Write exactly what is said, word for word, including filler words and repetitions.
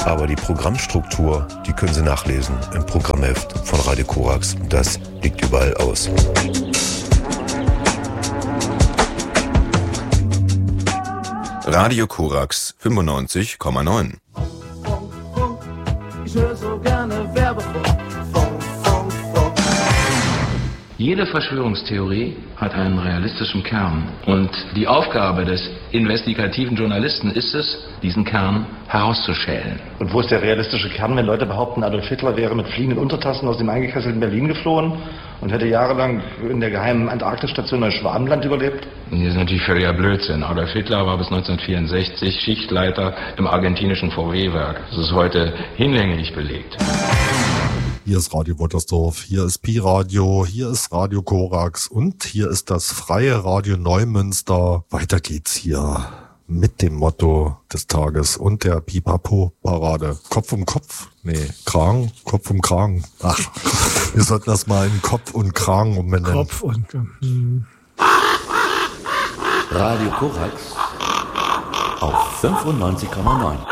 Aber die Programmstruktur, die können Sie nachlesen im Programmheft von Radio Korax. Das liegt überall aus. Radio Korax fünfundneunzig Komma neun. Ich höre so gerne Werbefunk. Jede Verschwörungstheorie hat einen realistischen Kern. Und die Aufgabe des investigativen Journalisten ist es, diesen Kern herauszuschälen. Und wo ist der realistische Kern, wenn Leute behaupten, Adolf Hitler wäre mit fliegenden Untertassen aus dem eingekesselten Berlin geflohen und hätte jahrelang in der geheimen Antarktisstation Neuschwabenland überlebt? Das ist natürlich völliger Blödsinn. Adolf Hitler war bis neunzehnhundertvierundsechzig Schichtleiter im argentinischen V W-Werk. Das ist heute hinlänglich belegt. Hier ist Radio Wottersdorf, hier ist Pi-Radio, hier ist Radio Korax und hier ist das freie Radio Neumünster. Weiter geht's hier mit dem Motto des Tages und der Pipapo-Parade. Kopf um Kopf? Nee, Kragen? Kopf um Kragen. Ach, wir sollten das mal in Kopf und Kragen umbenennen. Kopf und... Hm. Radio Korax auf fünfundneunzig Komma neun.